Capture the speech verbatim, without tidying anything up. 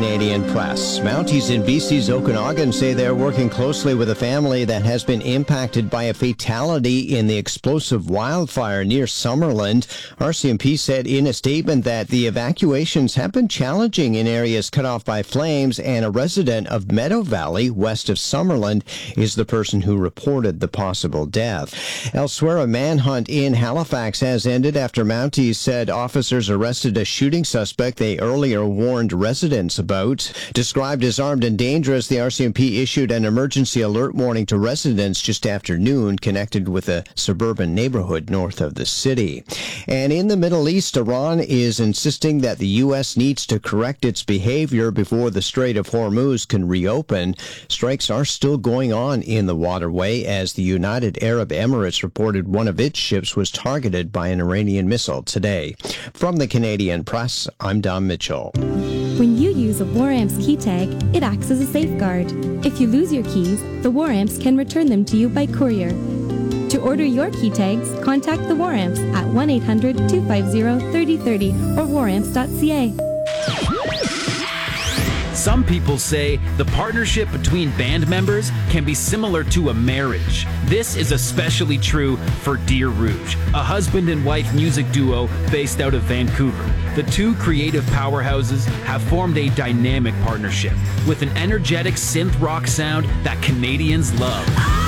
Canadian Press. Mounties in B C's Okanagan say they're working closely with a family that has been impacted by a fatality in the explosive wildfire near Summerland. R C M P said in a statement that the evacuations have been challenging in areas cut off by flames, and a resident of Meadow Valley, west of Summerland, is the person who reported the possible death. Elsewhere, a manhunt in Halifax has ended after Mounties said officers arrested a shooting suspect they earlier warned residents about. Described as armed and dangerous, the R C M P issued an emergency alert warning to residents just after noon connected with a suburban neighborhood north of the city. And in the Middle East, Iran is insisting that the U S needs to correct its behavior before the Strait of Hormuz can reopen. Strikes are still going on in the waterway as the United Arab Emirates reported one of its ships was targeted by an Iranian missile today. From the Canadian Press, I'm Dom Mitchell. When you use a WarAmps key tag, it acts as a safeguard. If you lose your keys, the WarAmps can return them to you by courier. To order your key tags, contact the WarAmps at one eight hundred two five zero three zero three zero or waramps dot c a. Some people say the partnership between band members can be similar to a marriage. This is especially true for Dear Rouge, a husband and wife music duo based out of Vancouver. The two creative powerhouses have formed a dynamic partnership with an energetic synth rock sound that Canadians love.